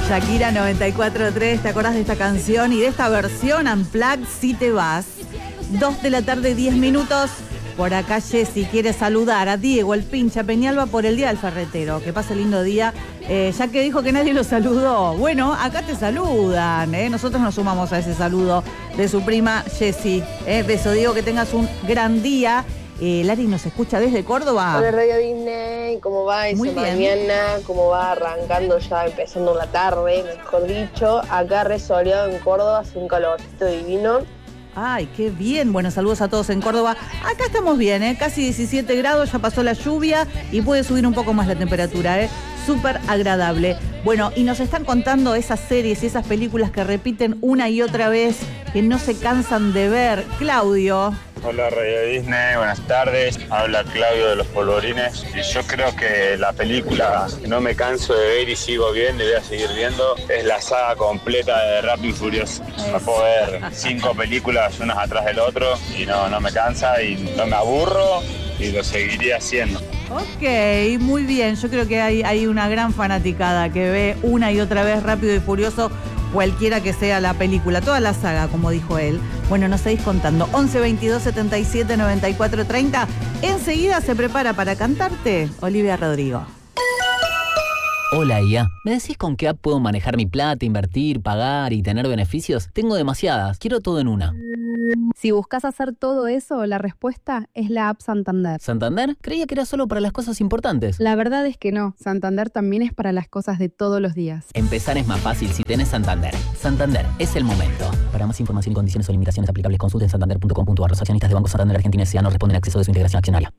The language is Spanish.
Shakira 94.3, ¿te acordás de esta canción y de esta versión Unplugged Si Te Vas? 2 de la tarde, 10 minutos. Por acá Jessy quiere saludar a Diego, el pincha Peñalba, por el Día del Ferretero. Que pase lindo día, ya que dijo que nadie lo saludó. Bueno, acá te saludan, nosotros nos sumamos a ese saludo de su prima Jessy. Beso, Diego, que tengas un gran día. Lari nos escucha desde Córdoba. Hola Radio Disney, ¿cómo va esa mañana? ¿Cómo va arrancando ya, empezando la tarde, mejor dicho? Acá re soleado en Córdoba, hace un calorcito divino. Ay, qué bien. Bueno, saludos a todos en Córdoba. Acá estamos bien, casi 17 grados, ya pasó la lluvia y puede subir un poco más la temperatura, súper agradable. Bueno, y nos están contando esas series y esas películas que repiten una y otra vez, que no se cansan de ver. Claudio. Hola Radio Disney, buenas tardes. Habla Claudio de Los Polvorines. Y yo creo que la película que no me canso de ver y sigo viendo y voy a seguir viendo es la saga completa de Rápido y Furioso. No puedo ver 5 películas unas atrás del otro y no me cansa y no me aburro y lo seguiría haciendo. Ok, muy bien. Yo creo que hay una gran fanaticada que ve una y otra vez Rápido y Furioso, cualquiera que sea la película, toda la saga, como dijo él. Bueno, nos seguís contando. 11 22 77 94 30. Enseguida se prepara para cantarte Olivia Rodrigo. Hola IA, ¿me decís con qué app puedo manejar mi plata, invertir, pagar y tener beneficios? Tengo demasiadas, quiero todo en una. Si buscas hacer todo eso, la respuesta es la app Santander. ¿Santander? Creía que era solo para las cosas importantes. La verdad es que no, Santander también es para las cosas de todos los días. Empezar es más fácil si tenés Santander. Santander, es el momento. Para más información y condiciones o limitaciones aplicables, consulten santander.com.ar. Los accionistas de Banco Santander Argentina S.A. no responden a exceso de su integración accionaria.